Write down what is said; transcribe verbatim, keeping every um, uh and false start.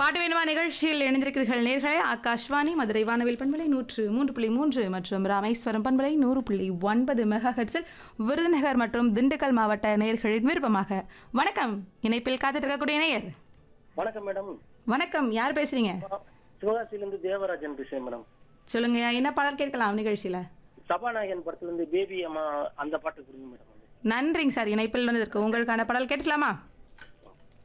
பாட்டு வேணுமா நிகழ்ச்சியில் இணைந்திருக்கிறீர்கள் நேர்களே. ஆகாஷ்வாணி மதுரை வானவில் பண்பலை நூற்று மூன்று புள்ளி மூன்று மற்றும் ராமேஸ்வரம் பண்பலை நூறு புள்ளி ஒன்பது மெகா ஹெர்ட்ஸில் விருதுநகர் மற்றும் திண்டுக்கல் மாவட்ட நேயர்களின் விருப்பமாக. வணக்கம், இணைப்பில் காத்துட்டு இருக்கக்கூடிய நேயர். வணக்கம் மேடம். வணக்கம், யார் பேசுறீங்க? சிவகாசியிலிருந்து தேவராஜன் பேசுறேன் மேடம். சொல்லுங்க, என்ன பாடல் கேட்கலாம் நிகழ்ச்சியில? சபாநாயகன் படத்துல இருந்து பேபி அம்மா அந்த பாட்டு புரியும் மேடம். நன்றிங்க சார், இணைப்பில் வந்ததற்கு. உங்களுக்கான பாடல் கேட்கலாமா?